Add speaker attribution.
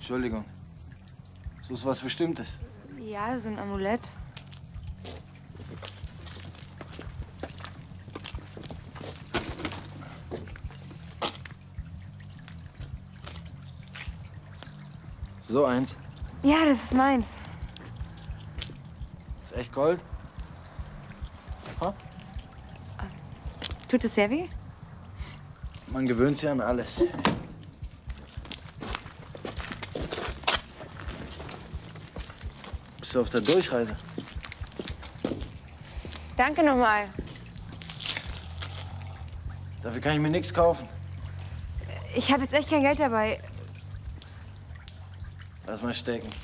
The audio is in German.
Speaker 1: Entschuldigung. So ist was Bestimmtes.
Speaker 2: Ja, so ein Amulett.
Speaker 1: So eins.
Speaker 2: Ja, das ist meins.
Speaker 1: Ist echt Gold? Ha?
Speaker 2: Tut es sehr weh?
Speaker 1: Man gewöhnt sich an alles. Bist du auf der Durchreise?
Speaker 2: Danke nochmal.
Speaker 1: Dafür kann ich mir nichts kaufen.
Speaker 2: Ich habe jetzt echt kein Geld dabei.
Speaker 1: Lass mal stecken.